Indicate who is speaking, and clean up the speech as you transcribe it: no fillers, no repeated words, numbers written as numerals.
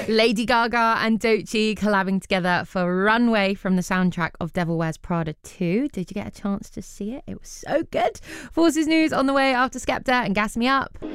Speaker 1: Lady Gaga and Doechii collabing together for Runway from the soundtrack of Devil Wears Prada 2. Did you get a chance to see it? It was so good. Forces News on the way after Skepta and Gas Me Up.